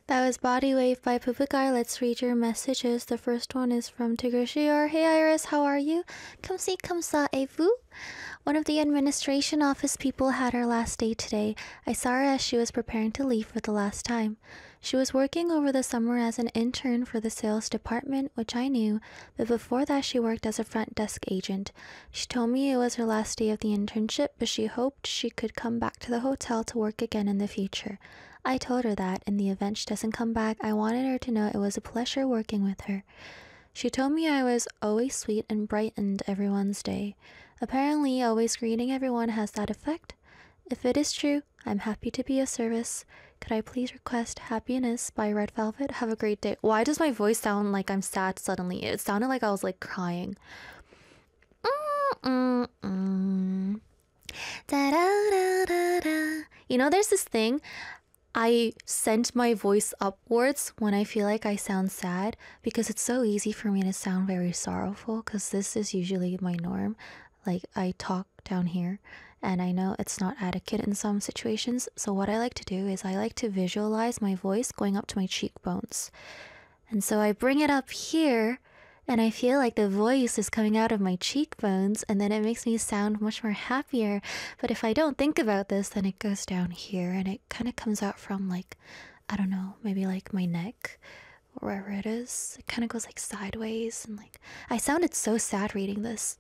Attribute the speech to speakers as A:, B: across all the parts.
A: That was Body Wave by Pupukai. Let's read your messages. The first one is from Tigrishior. Hey Iris, how are you? Come see, come sa vous. One of the administration office people had her last day today. I saw her as she was preparing to leave for the last time. She was working over the summer as an intern for the sales department, which I knew, but before that she worked as a front desk agent. She told me it was her last day of the internship, but she hoped she could come back to the hotel to work again in the future. I told her that, in the event she doesn't come back, I wanted her to know it was a pleasure working with her. She told me I was always sweet and brightened everyone's day. Apparently, always greeting everyone has that effect. If it is true, I'm happy to be of service. Could I please request Happiness by Red Velvet? Have a great day. Why does my voice sound like I'm sad suddenly? It sounded like I was like crying. You know, there's this thing. I send my voice upwards when I feel like I sound sad because it's so easy for me to sound very sorrowful because this is usually my norm. Like, I talk down here and I know it's not adequate in some situations. So what I like to do is I like to visualize my voice going up to my cheekbones. And so I bring it up here and I feel like the voice is coming out of my cheekbones and then it makes me sound much more happier. But if I don't think about this, then it goes down here and it kind of comes out from like, I don't know, maybe like my neck or wherever it is. It kind of goes like sideways and like, I sounded so sad reading this.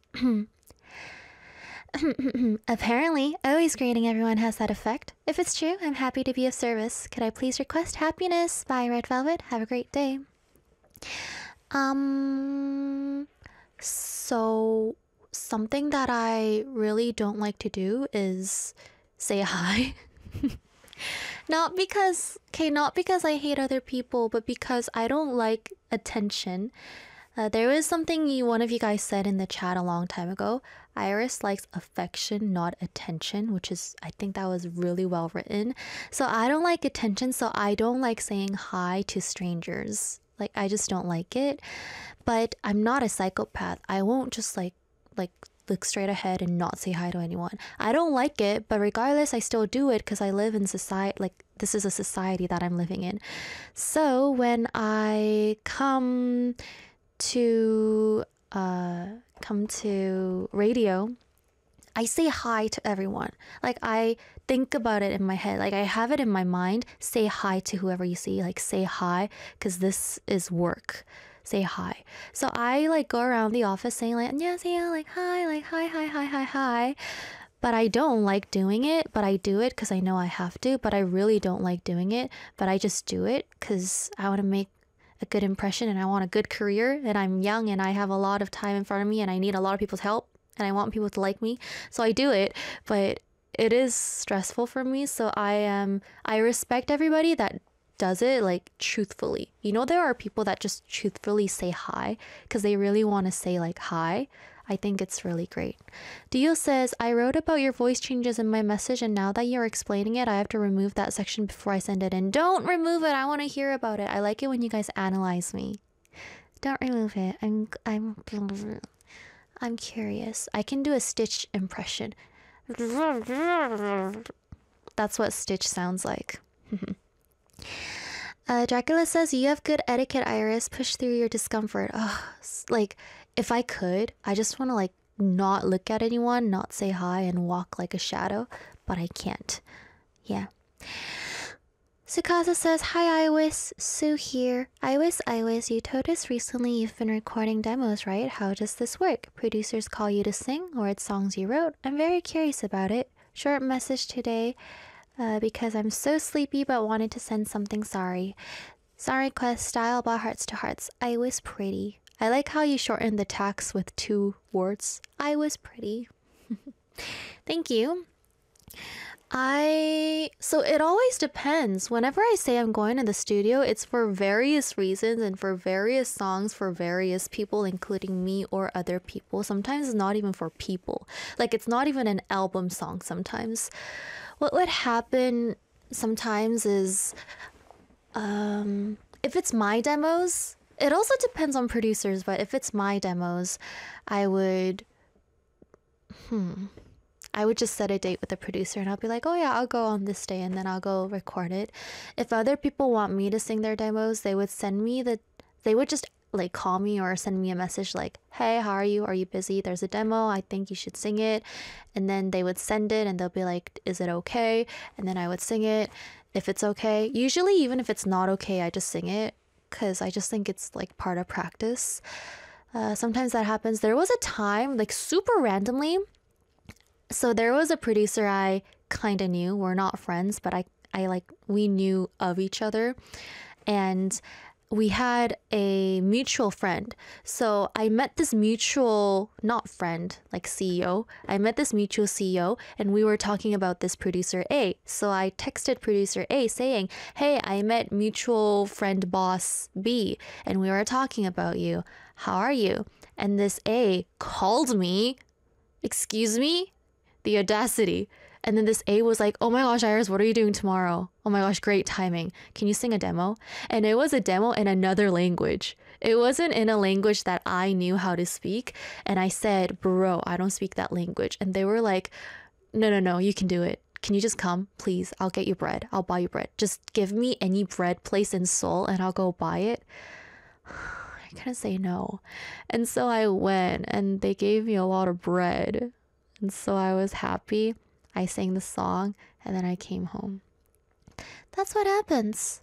A: Apparently, always greeting everyone has that effect. If it's true, I'm happy to be of service. Could I please request Happiness by Red Velvet? Have a great day. So something that I really don't like to do is say hi. Not because I hate other people, but because I don't like attention. There was something one of you guys said in the chat a long time ago. Iris likes affection, not attention, which is, I think that was really well written. So I don't like attention, so I don't like saying hi to strangers. Like, I just don't like it. But I'm not a psychopath. I won't just like look straight ahead and not say hi to anyone. I don't like it, but regardless, I still do it because I live in society. Like, this is a society that I'm living in. So when I come to radio, I say hi to everyone. Like, I think about it in my head. Like, I have it in my mind. Say hi to whoever you see. Like, say hi, because this is work. Say hi. So I like go around the office saying like, 안녕하세요, like hi, hi. But I don't like doing it, but I do it because I know I have to. But I really don't like doing it, but I just do it because I want to make a good impression and I want a good career and I'm young and I have a lot of time in front of me and I need a lot of people's help and I want people to like me. So I do it, but it is stressful for me. So I respect everybody that does it like truthfully. You know, there are people that just truthfully say hi because they really want to say like hi. I think it's really great. Dio says, I wrote about your voice changes in my message and now that you're explaining it, I have to remove that section before I send it in. Don't remove it. I want to hear about it. I like it when you guys analyze me. Don't remove it. I'm curious. I can do a Stitch impression. That's what Stitch sounds like. Dracula says, you have good etiquette, Iris. Push through your discomfort. Ugh, like, if I could, I just want to like not look at anyone, not say hi and walk like a shadow, but I can't. Yeah. Sukasa says, hi Iwis, Sue here. Iwis, you told us recently you've been recording demos, right? How does this work? Producers call you to sing or it's songs you wrote? I'm very curious about it. Short message today because I'm so sleepy but wanted to send something sorry. Song request, style by Hearts to Hearts. I was pretty. I like how you shorten the text with 2 words. I was pretty. Thank you. So it always depends. Whenever I say I'm going to the studio, it's for various reasons and for various songs for various people, including me or other people. Sometimes it's not even for people. Like, it's not even an album song sometimes. What would happen sometimes is, if it's my demos, it also depends on producers, but if it's my demos, I I would just set a date with the producer and I'll be like, oh yeah, I'll go on this day and then I'll go record it. If other people want me to sing their demos, they would just like call me or send me a message like, hey, how are you? Are you busy? There's a demo. I think you should sing it. And then they would send it and they'll be like, is it okay? And then I would sing it if it's okay. Usually, even if it's not okay, I just sing it because I just think it's like part of practice. Sometimes that happens. There was a time, like super randomly. So there was a producer I kind of knew. We're not friends, but we knew of each other. And we had a mutual friend. So I met this mutual, not friend, like CEO. I met this mutual CEO and we were talking about this producer A. So I texted producer A saying, hey, I met mutual friend boss B and we were talking about you. How are you? And this A called me. Excuse me? The audacity. And then this A was like, oh my gosh, Iris, what are you doing tomorrow? Oh my gosh, great timing. Can you sing a demo? And it was a demo in another language. It wasn't in a language that I knew how to speak. And I said, bro, I don't speak that language. And they were like, no, you can do it. Can you just come, please? I'll get you bread. I'll buy you bread. Just give me any bread place in Seoul and I'll go buy it. I couldn't say no. And so I went and they gave me a lot of bread. And so I was happy. I sang the song and then I came home. That's what happens.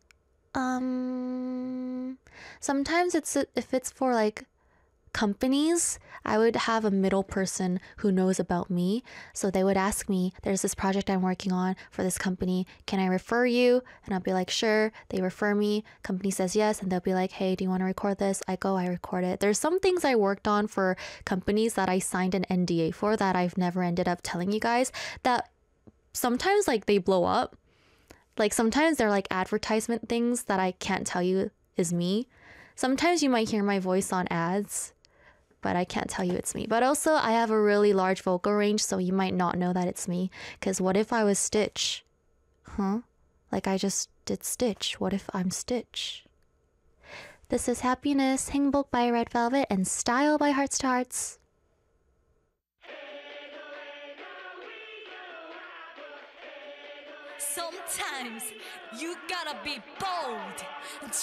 A: Sometimes if it's for like companies, I would have a middle person who knows about me. So they would ask me, there's this project I'm working on for this company. Can I refer you? And I'll be like, sure. They refer me. Company says yes. And they'll be like, hey, do you want to record this? I record it. There's some things I worked on for companies that I signed an NDA for that I've never ended up telling you guys, that sometimes like they blow up. Like sometimes they're like advertisement things that I can't tell you is me. Sometimes you might hear my voice on ads, but I can't tell you it's me. But also I have a really large vocal range, so you might not know that it's me. Because what if I was Stitch? Huh? Like I just did Stitch. What if I'm Stitch? This is Happiness, 행복 by Red Velvet, and Style by Hearts to Hearts.
B: Sometimes you gotta be bold.